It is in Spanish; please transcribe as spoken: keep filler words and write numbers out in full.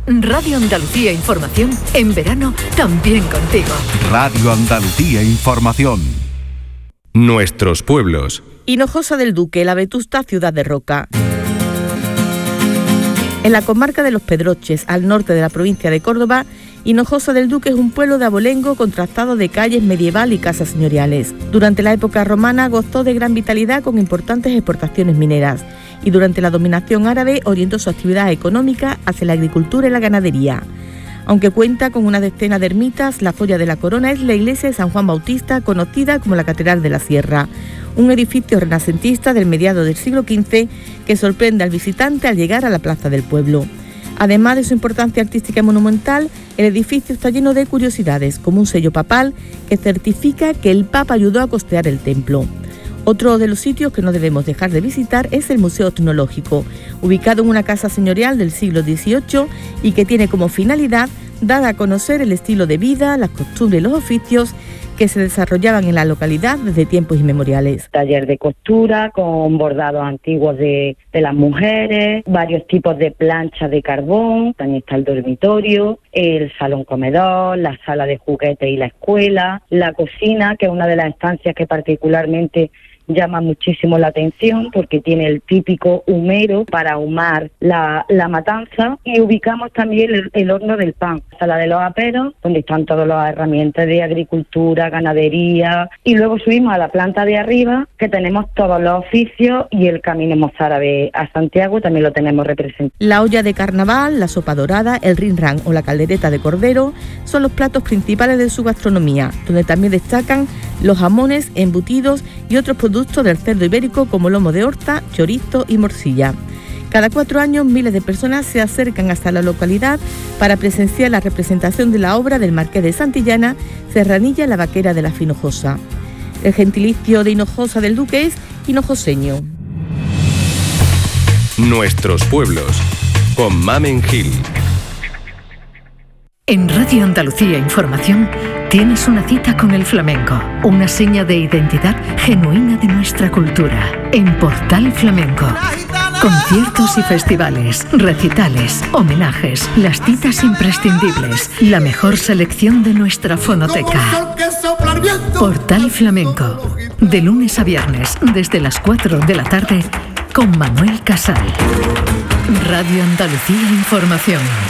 Radio Andalucía Información, en verano también contigo. Radio Andalucía Información. Nuestros pueblos. Hinojosa del Duque, la vetusta ciudad de Roca. En la comarca de Los Pedroches, al norte de la provincia de Córdoba, Hinojosa del Duque es un pueblo de abolengo contrastado de calles medieval y casas señoriales. Durante la época romana gozó de gran vitalidad con importantes exportaciones mineras y durante la dominación árabe orientó su actividad económica hacia la agricultura y la ganadería. Aunque cuenta con una decena de ermitas, la joya de la corona es la iglesia de San Juan Bautista, conocida como la Catedral de la Sierra, un edificio renacentista del mediado del siglo quince que sorprende al visitante al llegar a la plaza del pueblo. Además de su importancia artística y monumental, el edificio está lleno de curiosidades, como un sello papal que certifica que el Papa ayudó a costear el templo. Otro de los sitios que no debemos dejar de visitar es el Museo Etnológico, ubicado en una casa señorial del siglo dieciocho y que tiene como finalidad dar a conocer el estilo de vida, las costumbres y los oficios que se desarrollaban en la localidad desde tiempos inmemoriales. Taller de costura con bordados antiguos de, de las mujeres, varios tipos de planchas de carbón, también está el dormitorio, el salón comedor, la sala de juguetes y la escuela, la cocina, que es una de las estancias que particularmente llama muchísimo la atención porque tiene el típico humero para ahumar la, la matanza, y ubicamos también el, el horno del pan, sala de los aperos, donde están todas las herramientas de agricultura, ganadería, y luego subimos a la planta de arriba que tenemos todos los oficios y el camino mozárabe a Santiago también lo tenemos representado. La olla de carnaval, la sopa dorada, el rinrán o la caldereta de cordero son los platos principales de su gastronomía, donde también destacan los jamones, embutidos y otros productos del cerdo ibérico como lomo de horta, chorizo y morcilla. Cada cuatro años miles de personas se acercan hasta la localidad para presenciar la representación de la obra del Marqués de Santillana, Serranilla la Vaquera de la Hinojosa. El gentilicio de Hinojosa del Duque es hinojoseño. Nuestros pueblos, con Mamen Gil. En Radio Andalucía Información tienes una cita con el flamenco, una seña de identidad genuina de nuestra cultura. En Portal Flamenco, conciertos y festivales, recitales, homenajes, las citas imprescindibles, la mejor selección de nuestra fonoteca. Portal Flamenco, de lunes a viernes, desde las cuatro de la tarde, con Manuel Casal. Radio Andalucía Información.